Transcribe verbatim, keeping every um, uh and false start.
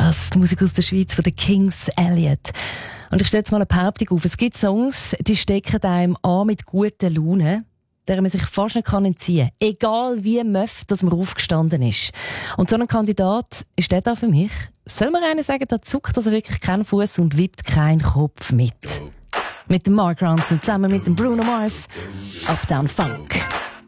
das, die Musik aus der Schweiz von den Kings Elliot. Und ich stelle jetzt mal eine Behauptung auf. Es gibt Songs, die stecken einem an mit guter Laune, der man sich fast nicht entziehen kann. Egal wie möff, dass man aufgestanden ist. Und so ein Kandidat ist der da für mich. Soll man einen sagen, da zuckt also wirklich keinen Fuß und wippt keinen Kopf mit. Mit dem Mark Ronson zusammen mit dem Bruno Mars. Uptown Funk.